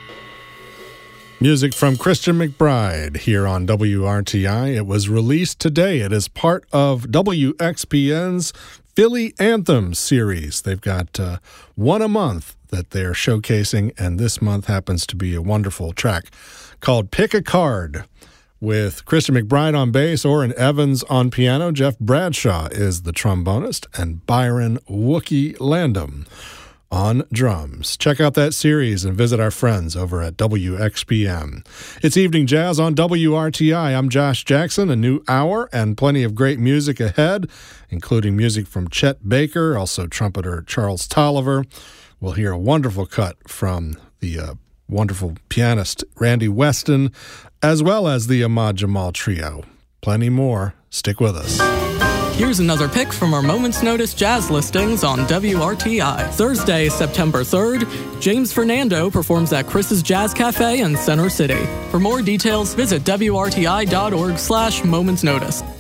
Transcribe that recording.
Music from Christian McBride here on WRTI. It was released today. It is part of WXPN's Philly Anthems series. They've got one a month that they're showcasing, and this month happens to be a wonderful track called Pick a Card with Christian McBride on bass, Orrin Evans on piano, Jeff Bradshaw is the trombonist, and Byron Wookie Landum on drums. Check out that series and visit our friends over at WXPN. It's Evening Jazz on WRTI. I'm Josh Jackson. A new hour and plenty of great music ahead, including music from Chet Baker, also trumpeter Charles Tolliver. We'll hear a wonderful cut from the wonderful pianist Randy Weston, as well as the Ahmad Jamal Trio. Plenty more. Stick with us. Here's another pick from our Moment's Notice jazz listings on WRTI. Thursday, September 3rd, James Fernando performs at Chris's Jazz Cafe in Center City. For more details, visit WRTI.org/Moment's Notice.